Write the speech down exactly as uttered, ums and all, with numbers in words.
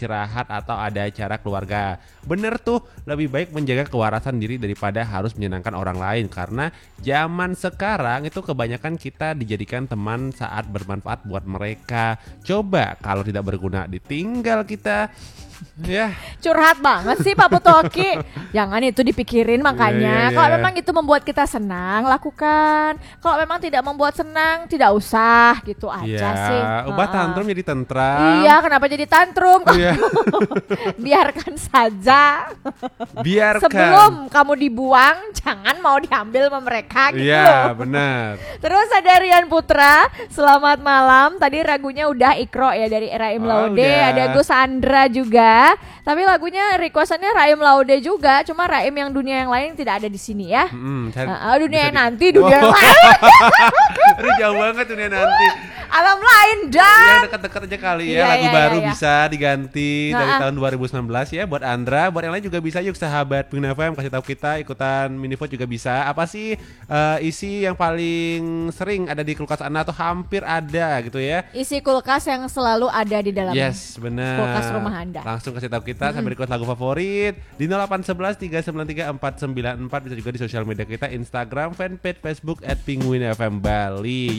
istirahat atau ada acara keluarga. Bener tuh, lebih baik menjaga kewarasan diri daripada harus menyenangkan orang lain. Karena zaman sekarang itu kebanyakan kita dijadikan teman saat bermanfaat buat mereka. Coba kalau tidak berguna ditinggal kita. Ya. Curhat banget sih Pak Putoki. Jangan itu dipikirin makanya. Iya, iya, iya. Kalau memang itu membuat kita senang, lakukan. Kalau memang tidak membuat senang, tidak usah gitu aja Ya, sih. ubah Heeh. tantrum jadi tentram. Iya, kenapa jadi tantrum? Iya. Biarkan saja. Biarkan. Sebelum kamu dibuang, jangan mau diambil sama mereka gitu Iya, loh. benar. Terus ada Rian Putra, selamat malam. Tadi ragunya udah Ikro ya dari Raim Oh, Laude, udah. ada Gus Andra juga. Tapi lagunya requestannya Raim Laude juga, cuma Raim yang dunia yang lain tidak ada di sini ya. Mm-mm, saya- Nah, dunia bisa yang di- nanti, dunia yang Wow. lain. Aduh, jauh banget dunia nanti. Alam lain Yang dan dekat-dekat aja kali Iya, ya. Lagu iya, baru iya, iya. bisa diganti dari Nah, tahun dua ribu sembilan belas ya. Buat Andra, buat yang lain juga bisa. Yuk sahabat Pengguna F M, kasih tahu kita, ikutan mini vote juga bisa. Apa sih eh, isi yang paling sering ada di kulkas Anda atau hampir ada gitu ya? isi kulkas yang selalu ada di dalam Yes, benar. kulkas rumah Anda. Langsung kasih tahu kita sampai request lagu favorit di nol delapan satu satu tiga sembilan tiga empat sembilan empat, bisa juga di sosial media kita Instagram, fanpage Facebook at Penguin F M Bali.